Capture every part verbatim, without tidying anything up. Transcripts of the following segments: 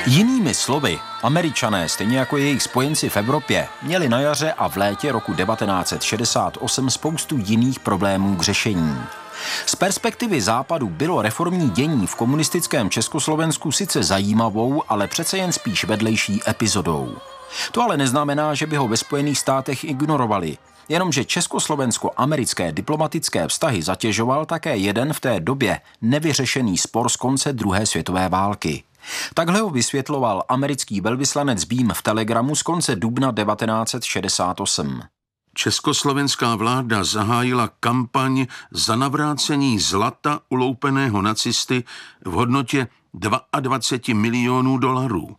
Jinými slovy, Američané, stejně jako jejich spojenci v Evropě, měli na jaře a v létě roku devatenáct set šedesát osm spoustu jiných problémů k řešení. Z perspektivy Západu bylo reformní dění v komunistickém Československu sice zajímavou, ale přece jen spíš vedlejší epizodou. To ale neznamená, že by ho ve Spojených státech ignorovali. Jenomže československo-americké diplomatické vztahy zatěžoval také jeden v té době nevyřešený spor z konce druhé světové války. Takhle ho vysvětloval americký velvyslanec Beam v telegramu z konce dubna devatenáct set šedesát osm. Československá vláda zahájila kampaň za navrácení zlata uloupeného nacisty v hodnotě dvacet dva milionů dolarů.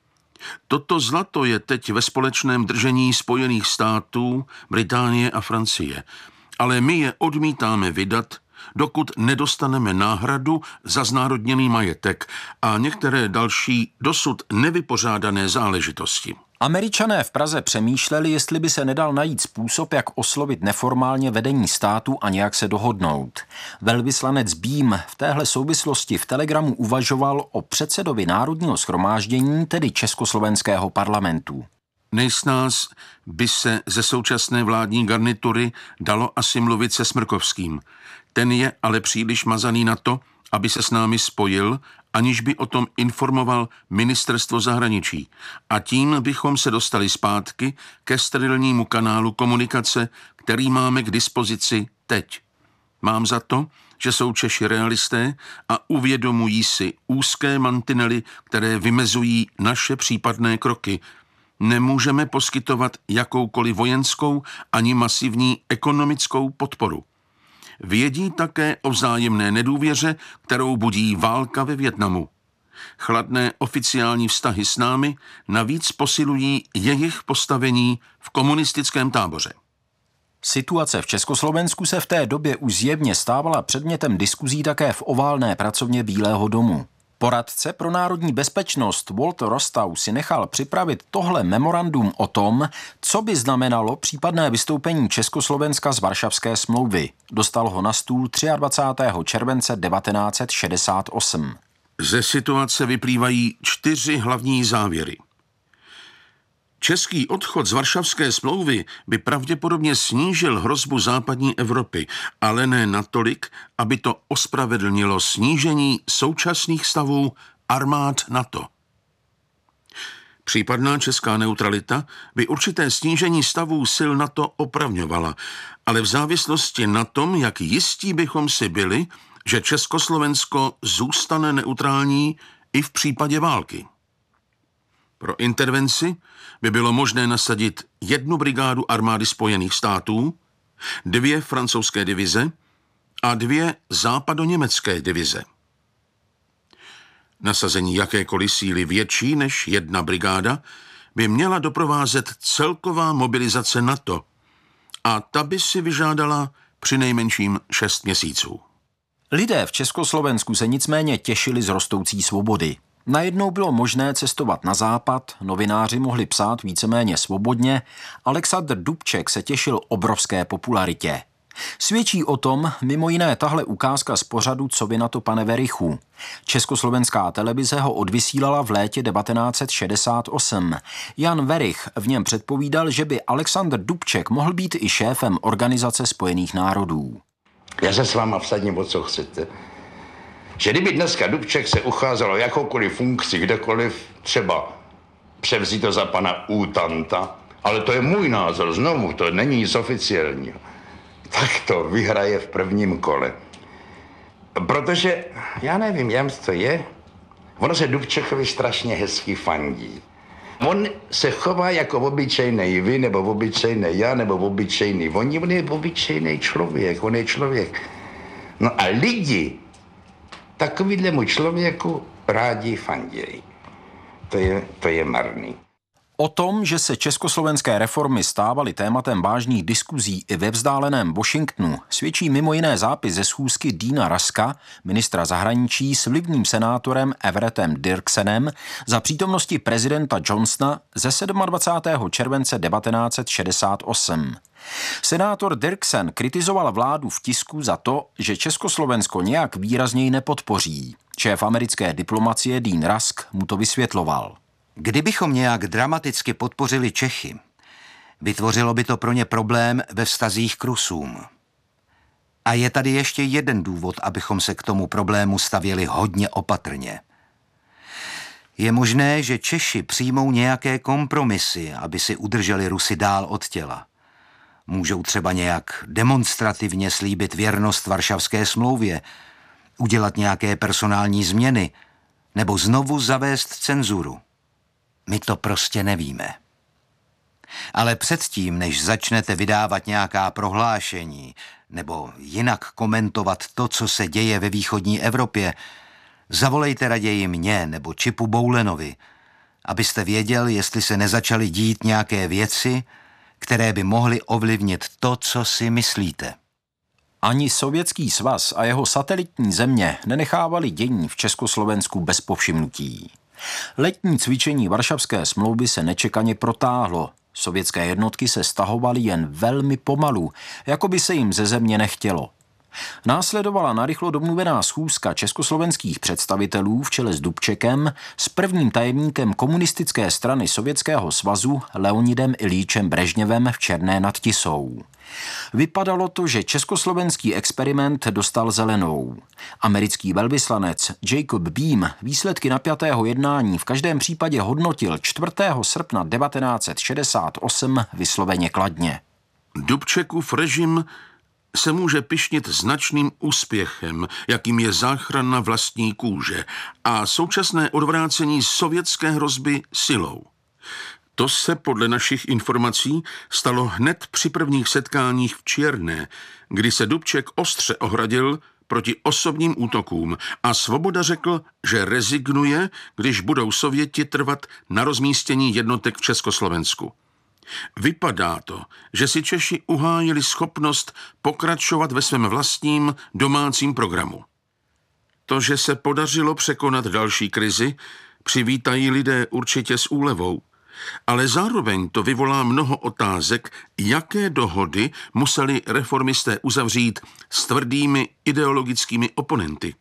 Toto zlato je teď ve společném držení Spojených států, Británie a Francie, ale my je odmítáme vydat, dokud nedostaneme náhradu za znárodněný majetek a některé další dosud nevypořádané záležitosti. Američané v Praze přemýšleli, jestli by se nedal najít způsob, jak oslovit neformálně vedení státu a nějak se dohodnout. Velvyslanec Beam v téhle souvislosti v telegramu uvažoval o předsedovi Národního shromáždění, tedy Československého parlamentu. Nejsnáz by se ze současné vládní garnitury dalo asi mluvit se Smrkovským. Ten je ale příliš mazaný na to, aby se s námi spojil, aniž by o tom informoval ministerstvo zahraničí. A tím bychom se dostali zpátky ke sterilnímu kanálu komunikace, který máme k dispozici teď. Mám za to, že jsou Češi realisté a uvědomují si úzké mantinely, které vymezují naše případné kroky. Nemůžeme poskytovat jakoukoliv vojenskou ani masivní ekonomickou podporu. Vědí také o vzájemné nedůvěře, kterou budí válka ve Vietnamu. Chladné oficiální vztahy s námi navíc posilují jejich postavení v komunistickém táboře. Situace v Československu se v té době už zjevně stávala předmětem diskuzí také v oválné pracovně Bílého domu. Poradce pro národní bezpečnost Walter Rostow si nechal připravit tohle memorandum o tom, co by znamenalo případné vystoupení Československa z Varšavské smlouvy. Dostal ho na stůl dvacátého třetího července devatenáct set šedesát osm. Ze situace vyplývají čtyři hlavní závěry. Český odchod z Varšavské smlouvy by pravděpodobně snížil hrozbu západní Evropy, ale ne natolik, aby to ospravedlnilo snížení současných stavů armád NATO. Případná česká neutralita by určité snížení stavů sil NATO opravňovala, ale v závislosti na tom, jak jistí bychom si byli, že Československo zůstane neutrální i v případě války. Pro intervenci by bylo možné nasadit jednu brigádu armády Spojených států, dvě francouzské divize a dvě západoněmecké divize. Nasazení jakékoliv síly větší než jedna brigáda by měla doprovázet celková mobilizace NATO a ta by si vyžádala přinejmenším šest měsíců. Lidé v Československu se nicméně těšili z rostoucí svobody. Najednou bylo možné cestovat na západ, novináři mohli psát víceméně svobodně, Alexandr Dubček se těšil obrovské popularitě. Svědčí o tom mimo jiné tahle ukázka z pořadu Co vy na to, pane Werichu. Československá televize ho odvysílala v létě devatenáct set šedesát osm. Jan Werich v něm předpovídal, že by Alexandr Dubček mohl být i šéfem Organizace spojených národů. Já se s váma vsadím, o co chcete. Že kdyby dneska Dubček se ucházel o jakoukoliv funkci, kdekoliv, třeba převzít to za pana Útanta, ale to je můj názor, znovu, to není nic oficiálního, tak to vyhraje v prvním kole. Protože, já nevím, já to je, ono se Dubčekovi strašně hezky fandí. On se chová jako obyčejnej vy, nebo obyčejnej já, nebo obyčejný oni, on je obyčejný člověk, on je člověk. No a lidi takovýhlemu člověku rádi fandějí. To je, to je marný. O tom, že se československé reformy stávaly tématem vážných diskuzí i ve vzdáleném Washingtonu, svědčí mimo jiné zápis ze schůzky Deana Ruska, ministra zahraničí, s vlivným senátorem Everettem Dirksenem za přítomnosti prezidenta Johnsona ze dvacátého sedmého července devatenáct set šedesát osm. Senátor Dirksen kritizoval vládu v tisku za to, že Československo nějak výrazněji nepodpoří. Šéf americké diplomacie Dean Rusk mu to vysvětloval. Kdybychom nějak dramaticky podpořili Čechy, vytvořilo by to pro ně problém ve vztazích k Rusům. A je tady ještě jeden důvod, abychom se k tomu problému stavěli hodně opatrně. Je možné, že Češi přijmou nějaké kompromisy, aby si udrželi Rusy dál od těla. Můžou třeba nějak demonstrativně slíbit věrnost Varšavské smlouvě, udělat nějaké personální změny nebo znovu zavést cenzuru. My to prostě nevíme. Ale předtím, než začnete vydávat nějaká prohlášení nebo jinak komentovat to, co se děje ve východní Evropě, zavolejte raději mě nebo Čipu Boulenovi, abyste věděl, jestli se nezačaly dít nějaké věci, které by mohly ovlivnit to, co si myslíte. Ani Sovětský svaz a jeho satelitní země nenechávali dění v Československu bez povšimnutí. Letní cvičení Varšavské smlouvy se nečekaně protáhlo. Sovětské jednotky se stahovaly jen velmi pomalu, jako by se jim ze země nechtělo. Následovala narychlo domluvená schůzka československých představitelů v čele s Dubčekem s prvním tajemníkem komunistické strany Sovětského svazu Leonidem Iljičem Brežněvem v Černé nad Tisou. Vypadalo to, že československý experiment dostal zelenou. Americký velvyslanec Jacob Beam výsledky napjatého jednání v každém případě hodnotil čtvrtého srpna devatenáct set šedesát osm vysloveně kladně. Dubčekův režim se může pyšnit značným úspěchem, jakým je záchrana vlastní kůže a současné odvrácení sovětské hrozby silou. To se podle našich informací stalo hned při prvních setkáních v Černé, kdy se Dubček ostře ohradil proti osobním útokům a Svoboda řekl, že rezignuje, když budou Sověti trvat na rozmístění jednotek v Československu. Vypadá to, že si Češi uhájili schopnost pokračovat ve svém vlastním domácím programu. To, že se podařilo překonat další krizi, přivítají lidé určitě s úlevou, ale zároveň to vyvolá mnoho otázek, jaké dohody museli reformisté uzavřít s tvrdými ideologickými oponenty.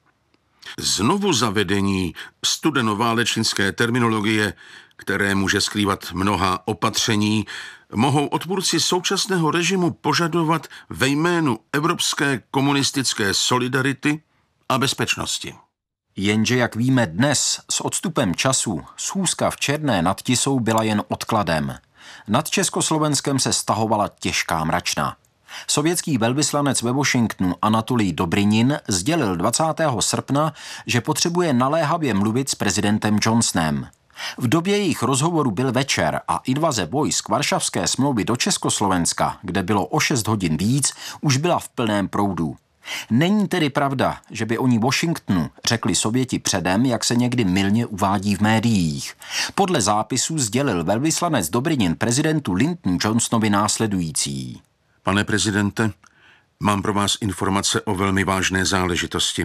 Znovu zavedení studenoválečnické terminologie, které může skrývat mnoha opatření, mohou odpůrci současného režimu požadovat ve jménu evropské komunistické solidarity a bezpečnosti. Jenže, jak víme dnes, s odstupem času, schůzka v Černé nad Tisou byla jen odkladem. Nad Československem se stahovala těžká mračna. Sovětský velvyslanec ve Washingtonu Anatolij Dobrinin sdělil dvacátého srpna, že potřebuje naléhavě mluvit s prezidentem Johnsonem. V době jejich rozhovoru byl večer a invaze vojsk Varšavské smlouvy do Československa, kde bylo o šest hodin víc, už byla v plném proudu. Není tedy pravda, že by oni Washingtonu řekli Sověti předem, jak se někdy mylně uvádí v médiích. Podle zápisů sdělil velvyslanec Dobrinin prezidentu Lyndonu Johnsonovi následující. Pane prezidente, mám pro vás informace o velmi vážné záležitosti.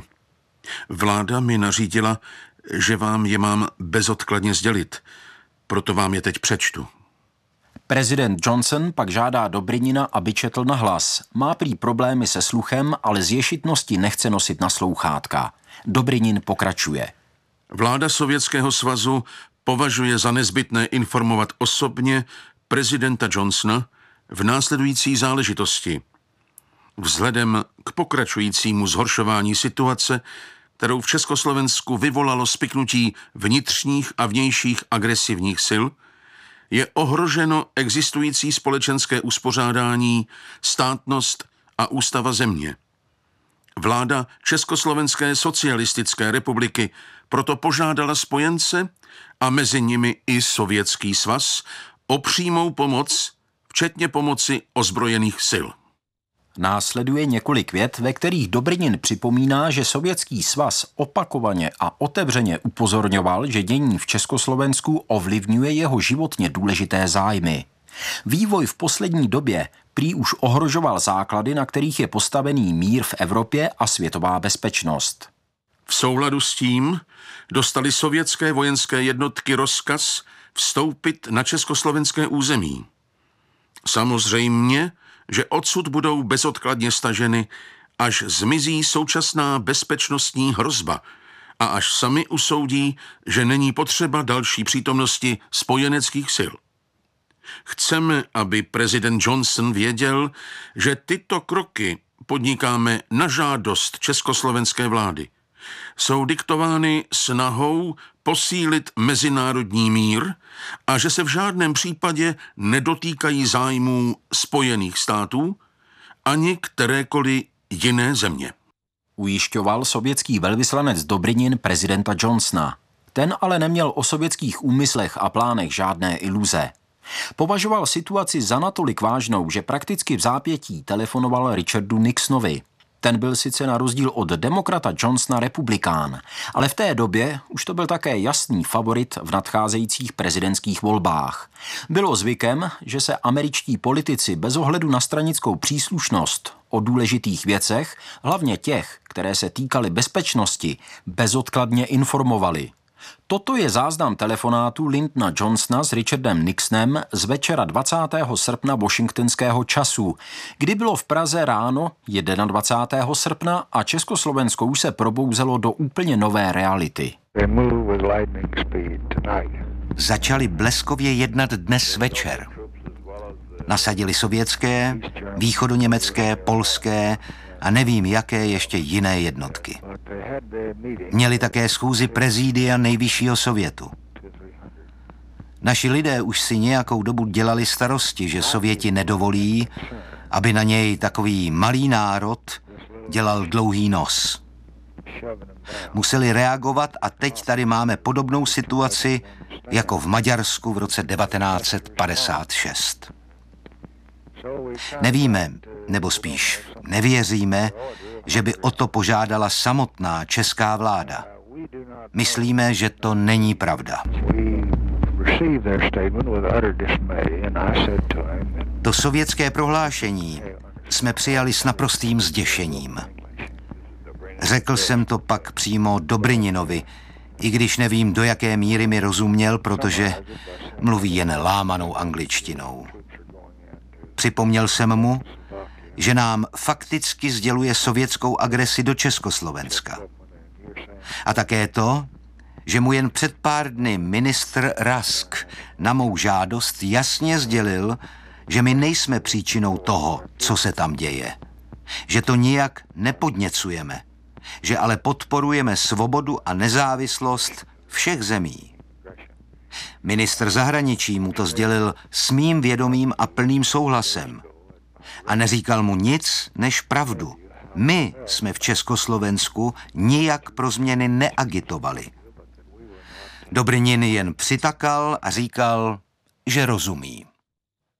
Vláda mi nařídila, že vám je mám bezodkladně sdělit, proto vám je teď přečtu. Prezident Johnson pak žádá Dobrynina, aby četl nahlas. Má prý problémy se sluchem, ale z ješitnosti nechce nosit na slouchátka. Dobrynin pokračuje. Vláda Sovětského svazu považuje za nezbytné informovat osobně prezidenta Johnsona v následující záležitosti. Vzhledem k pokračujícímu zhoršování situace, kterou v Československu vyvolalo spiknutí vnitřních a vnějších agresivních sil, je ohroženo existující společenské uspořádání, státnost a ústava země. Vláda Československé socialistické republiky proto požádala spojence a mezi nimi i Sovětský svaz o přímou pomoc, včetně pomoci ozbrojených sil. Následuje několik vět, ve kterých Dobrinin připomíná, že Sovětský svaz opakovaně a otevřeně upozorňoval, že dění v Československu ovlivňuje jeho životně důležité zájmy. Vývoj v poslední době prý už ohrožoval základy, na kterých je postavený mír v Evropě a světová bezpečnost. V souladu s tím dostali sovětské vojenské jednotky rozkaz vstoupit na československé území. Samozřejmě, že odsud budou bezodkladně staženy, až zmizí současná bezpečnostní hrozba a až sami usoudí, že není potřeba další přítomnosti spojeneckých sil. Chceme, aby prezident Johnson věděl, že tyto kroky podnikáme na žádost československé vlády. Jsou diktovány snahou posílit mezinárodní mír a že se v žádném případě nedotýkají zájmů Spojených států ani kterékoliv jiné země. Ujišťoval sovětský velvyslanec Dobrynin prezidenta Johnsona. Ten ale neměl o sovětských úmyslech a plánech žádné iluze. Považoval situaci za natolik vážnou, že prakticky v zápětí telefonoval Richardu Nixonovi. Ten byl sice na rozdíl od demokrata Johnsona republikán, ale v té době už to byl také jasný favorit v nadcházejících prezidentských volbách. Bylo zvykem, že se američtí politici bez ohledu na stranickou příslušnost o důležitých věcech, hlavně těch, které se týkaly bezpečnosti, bezodkladně informovali. Toto je záznam telefonátu Lyndona Johnsona s Richardem Nixonem z večera dvacátého srpna washingtonského času, kdy bylo v Praze ráno dvacátého prvního srpna a Československo už se probouzelo do úplně nové reality. Začali bleskově jednat dnes večer. Nasadili sovětské, východoněmecké, polské a nevím jaké ještě jiné jednotky. Měli také schůzi prezídia Nejvyššího sovětu. Naši lidé už si nějakou dobu dělali starosti, že Sověti nedovolí, aby na něj takový malý národ dělal dlouhý nos. Museli reagovat a teď tady máme podobnou situaci jako v Maďarsku v roce devatenáct set padesát šest. Nevíme, nebo spíš nevěříme, že by o to požádala samotná česká vláda. Myslíme, že to není pravda. To sovětské prohlášení jsme přijali s naprostým zděšením. Řekl jsem to pak přímo Dobryninovi, i když nevím, do jaké míry mi rozuměl, protože mluví jen lámanou angličtinou. Připomněl jsem mu, že nám fakticky sděluje sovětskou agresi do Československa. A také to, že mu jen před pár dny ministr Rask na mou žádost jasně sdělil, že my nejsme příčinou toho, co se tam děje. Že to nijak nepodněcujeme, že ale podporujeme svobodu a nezávislost všech zemí. Ministr zahraničí mu to sdělil s mým vědomím a plným souhlasem. A neříkal mu nic než pravdu. My jsme v Československu nijak pro změny neagitovali. Dobrynin jen přitakal a říkal, že rozumí.